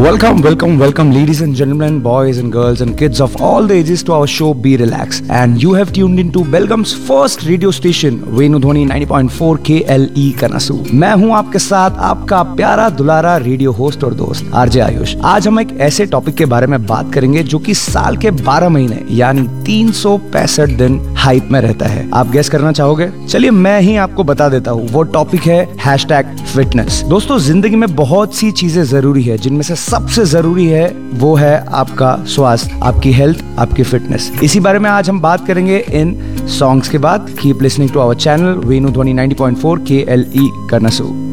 Welcome, ladies and gentlemen, boys and girls, and kids of all the ages to our show Be Relax. And you have tuned into Belgaum's first radio station, Venudhwani 90.4 KLE Kanasu. मैं हूं आपके साथ आपका प्यारा दुलारा radio host और दोस्त RJ Ayush. आज हम एक ऐसे टॉपिक के बारे में बात करेंगे जो कि साल के 12 महीने यानी 365 दिन हाइप में रहता है। आप गेस करना चाहोगे? चलिए मैं ही आपको बता देता हूँ। वो टॉपिक है #फिटनेस। दोस्तों, जिंदगी में बहुत सी चीजें जरूरी है, जिनमें से सबसे जरूरी है वो है आपका स्वास्थ्य, आपकी हेल्थ, आपकी फिटनेस। इसी बारे में आज हम बात करेंगे इन सॉन्ग्स के बाद। Keep listening to our channel वेणुध्वनि 90.4 KLE Kanasu।